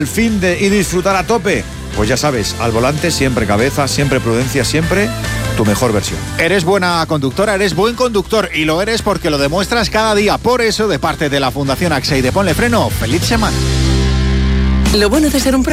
El fin de y disfrutar a tope. Pues ya sabes, al volante siempre cabeza, siempre prudencia, siempre tu mejor versión. Eres buena conductora, eres buen conductor y lo eres porque lo demuestras cada día. Por eso, de parte de la Fundación AXA y de Ponle Freno, ¡feliz semana! Lo bueno de ser un